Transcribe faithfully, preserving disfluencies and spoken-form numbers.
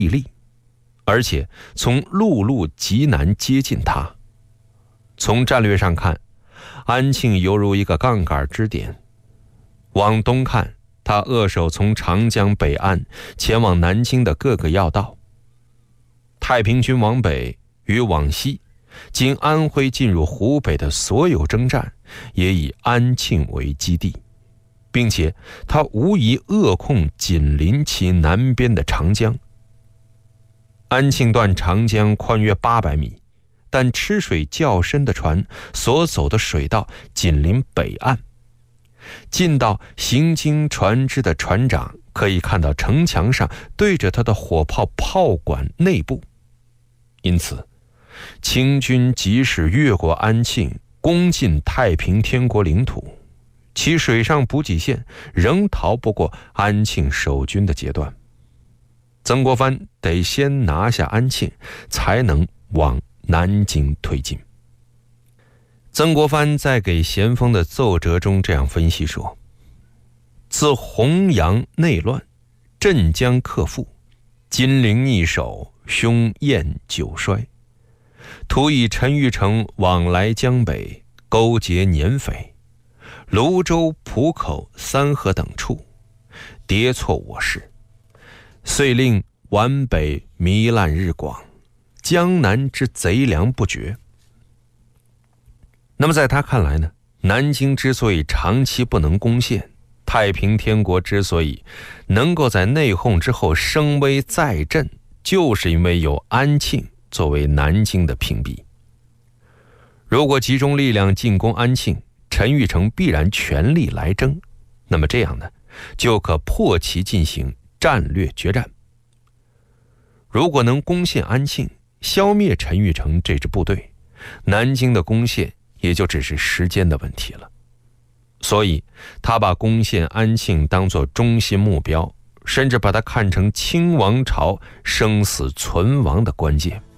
毅力，而且从陆路极难接近他。从战略上看，安庆犹如一个杠杆支点。往东看，他扼守从长江北岸前往南京的各个要道。太平军往北与往西，经安徽进入湖北的所有征战，也以安庆为基地，并且他无疑扼控紧邻其南边的长江。安庆段长江宽约八百米，但吃水较深的船所走的水道紧邻北岸。近到行经船只的船长可以看到城墙上对着他的火炮炮管内部。因此，清军即使越过安庆，攻进太平天国领土，其水上补给线仍逃不过安庆守军的截断。曾国藩得先拿下安庆，才能往南京推进。曾国藩在给咸丰的奏折中这样分析说：自洪阳内乱，镇江克复，金陵易守，凶燕久衰，徒以陈玉成往来江北，勾结捻匪，泸州、浦口、三河等处，迭挫我师，遂令皖北糜烂日广，江南之贼粮不绝。那么在他看来呢，南京之所以长期不能攻陷，太平天国之所以能够在内讧之后声威再振，就是因为有安庆作为南京的屏蔽。如果集中力量进攻安庆，陈玉成必然全力来争，那么这样呢，就可迫其进行战略决战。如果能攻陷安庆，消灭陈玉成这支部队，南京的攻陷也就只是时间的问题了。所以他把攻陷安庆当作中心目标，甚至把它看成清王朝生死存亡的关键。